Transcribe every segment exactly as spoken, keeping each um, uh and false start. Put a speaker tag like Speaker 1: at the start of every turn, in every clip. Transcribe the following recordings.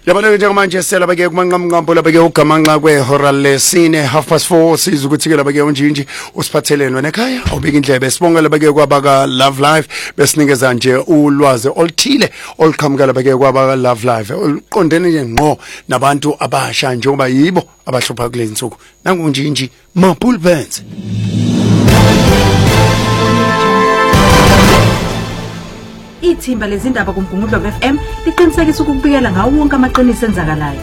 Speaker 1: Yabona njengamanje sela bake kumanqamqambo labake ugamanqa kwehora lesine half past four siza ukuthi ke labake unjinji usiphathelene wena ekhaya awubika indlebe sibonga labake kwabaka Love Live besinikeza nje ulwazi oluthile oluqhamuka labake kwabaka Love Live uqondene nje ngqo nabantu abasha njengoba yibo abahlupha kulezi insuku nangunjinji Mapul Bands.
Speaker 2: Ithimba lezindaba kuMgungundlo F M liqinisekisa ukubikela ngawo wonke amaqiniso enzakalayo.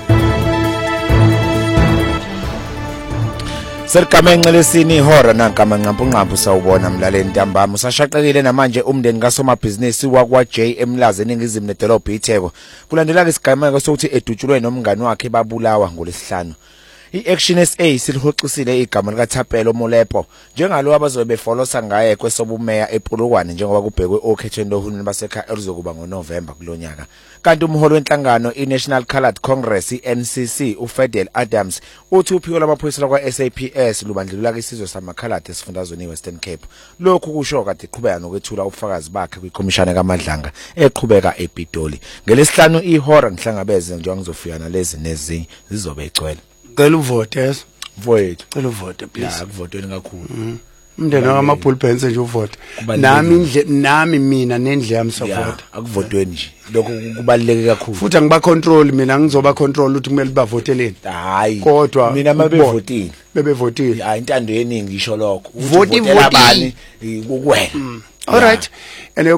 Speaker 3: Serikamenxe lesini ihora nankamanqampu nqampu sawubona mlaleli ntambama usashaqekile namanje umndeni kasomabhizinisi wakwa J M Laze eningizimu nedolobha iTheko kulandela ke isigameko sokuthi edutshulwe nomngani wakhe babulawa ngolesihlanu. I-Action S A silihoxisile igama lika Thapelo Molepo njengalo abazobe befolosa ngaye kwesobumeya ePolokwane njengoba kubhekwe okhethweni lohulumeni basekhaya elizokuba ngoNovember kulonyaka. Kanti umholi wenhlangano iNational Coloured Congress iN C C uFedel Adams uthi uphiko lwamaphoyisa kwa S A P S lubandlulula isizwe samakhaladi esifundazweni iWestern Cape. Lokhu kusho kade iqhubeka nokwethula ubufakazi bakhe kwikomishana kaMadlanga eqhubeka ePitoli. Ngelesihlanu ihora ngihlangabeze njengoba ngizofika nalezi nezinye zizobe igcwele.
Speaker 1: Cela uvote yes.
Speaker 3: Vote.
Speaker 1: Cela uvote please.
Speaker 3: Ya kuvotweni kakhulu.
Speaker 1: Umndeni wamaPul Bands nje uvote. Nami indle nami mina nendle yami sovota.
Speaker 3: Akuvotweni nje. Lokho kubaluleke kakhulu.
Speaker 1: Futhi angiba control mina ngizoba control ukuthi kumele bavoteleni.
Speaker 3: Hayi.
Speaker 1: Kodwa
Speaker 3: mina mabevotile.
Speaker 1: Bebevotile.
Speaker 3: Hayi intando yeningi isho lokho.
Speaker 1: Voti
Speaker 3: votela abani kuwena.
Speaker 1: All right. And